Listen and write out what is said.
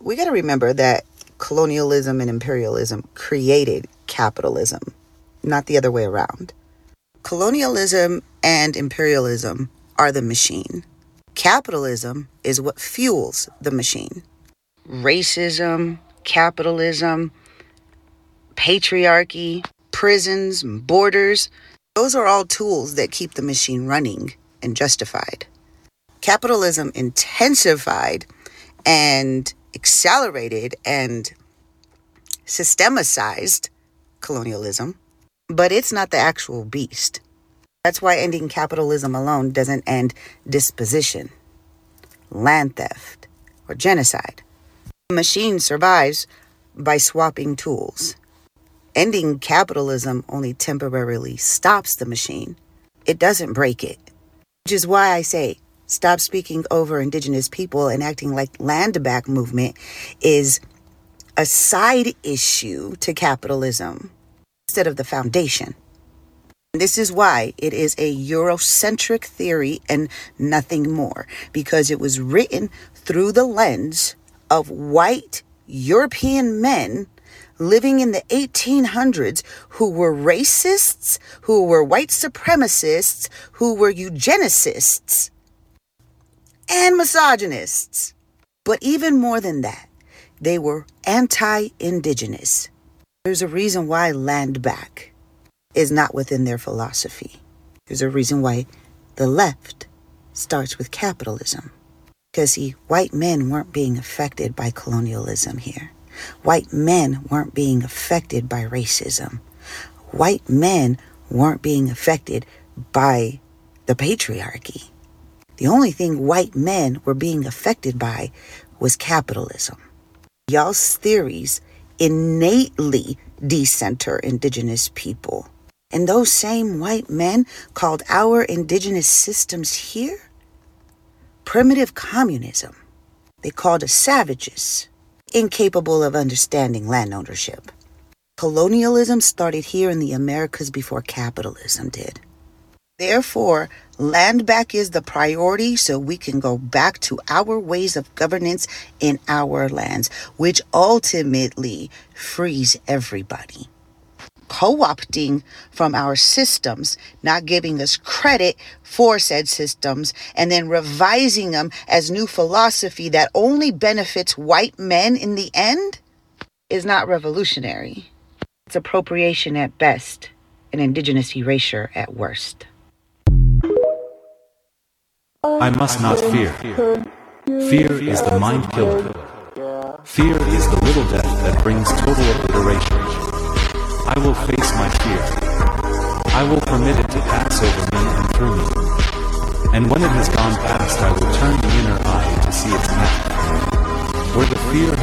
We got to remember that colonialism and imperialism created capitalism, not the other way around. Colonialism and imperialism are the machine. Capitalism is what fuels the machine. Racism, capitalism, patriarchy, prisons, borders, those are all tools that keep the machine running and justified. Capitalism intensified and accelerated and systemicized colonialism, but it's not the actual beast. That's why ending capitalism alone doesn't end dispossession, land theft, or genocide. The machine survives by swapping tools. Ending capitalism only temporarily stops the machine. It doesn't break it. Which is why I say, stop speaking over indigenous people and acting like land back movement is a side issue to capitalism instead of the foundation. This is why it is a Eurocentric theory and nothing more, because it was written through the lens of white European men living in the 1800s who were racists, who were white supremacists, who were eugenicists, and misogynists. But even more than that, they were anti-indigenous. There's a reason why land back is not within their philosophy. There's a reason why the left starts with capitalism. Because, see, white men weren't being affected by colonialism here. White men weren't being affected by racism. White men weren't being affected by the patriarchy. The only thing white men were being affected by was capitalism. Y'all's theories innately decenter indigenous people. And those same white men called our indigenous systems here primitive communism. They called us savages, incapable of understanding land ownership. Colonialism started here in the Americas before capitalism did. Therefore, land back is the priority so we can go back to our ways of governance in our lands, which ultimately frees everybody. Co-opting from our systems, not giving us credit for said systems, and then revising them as new philosophy that only benefits white men in the end is not revolutionary. It's appropriation at best and indigenous erasure at worst. I must not fear. Fear is the mind killer. Fear is the little death that brings total obliteration. I will face my fear. I will permit it to pass over me and through me. And when it has gone past, I will turn the inner eye to see its path. Where the fear